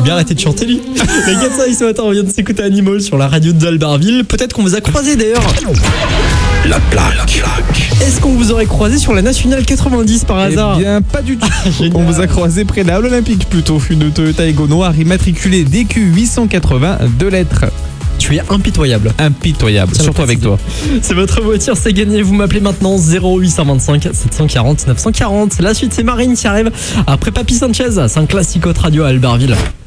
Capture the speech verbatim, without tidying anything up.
faut bien arrêter de chanter lui. Les gars, ça, ce matin, on vient de s'écouter Animal sur la radio d'Albertville. Peut-être qu'on vous a croisé d'ailleurs. La plaque. Est-ce qu'on vous aurait croisé sur la Nationale quatre-vingt-dix par hasard? Eh bien, pas du tout. Génial. On vous a croisé près de la Halle Olympique plutôt. Une Toyota Ego noire immatriculée D Q huit cent quatre-vingts, deux lettres. Tu es impitoyable. Impitoyable, Ça surtout va avec préciser. toi. C'est votre voiture, c'est gagné. Vous m'appelez maintenant zéro huit cent vingt-cinq sept cent quarante neuf cent quarante. La suite, c'est Marine qui arrive après Papy Sanchez. C'est un classique autre radio à Albertville.